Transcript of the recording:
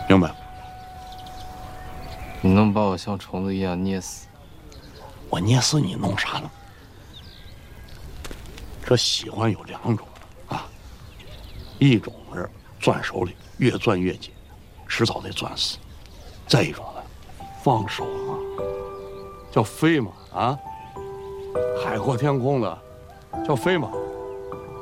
明白？ 你能把我像虫子一样捏死？ 我捏死你弄啥呢？这喜欢有两种啊，一种是攥手里越攥越紧，迟早得攥死；再一种呢，放手嘛，叫飞嘛啊，海阔天空的，叫飞嘛。